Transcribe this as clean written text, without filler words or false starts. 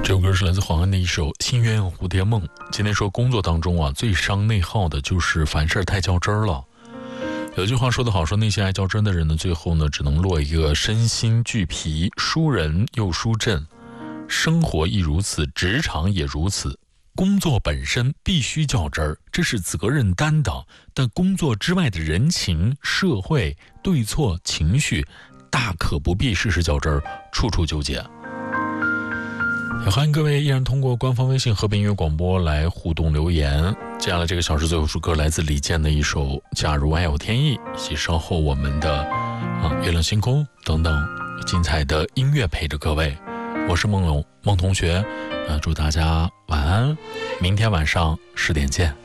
这首歌是来自黄安的一首《心愿蝴蝶梦》。今天说工作当中最伤内耗的就是凡事太较真儿了。有句话说得好，说那些爱较真的人呢，最后呢只能落一个身心俱疲，输人又输阵。生活亦如此，职场也如此。工作本身必须较真儿，这是责任担当，但工作之外的人情、社会、对错、情绪，大可不必事事较真儿，处处纠结。也欢迎各位依然通过官方微信和平音乐广播来互动留言。接下来这个小时最后一首歌来自李健的一首《假如爱有天意》，以及稍后我们的月亮星空等等精彩的音乐陪着各位。我是梦龙，梦同学，祝大家晚安，明天晚上10点见。